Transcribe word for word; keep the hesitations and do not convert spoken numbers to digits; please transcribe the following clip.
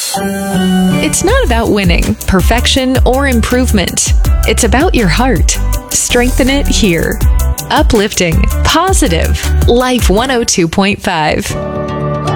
It's not about winning, perfection, or improvement. It's about your heart. Strengthen it here. Uplifting, positive, Life one oh two point five.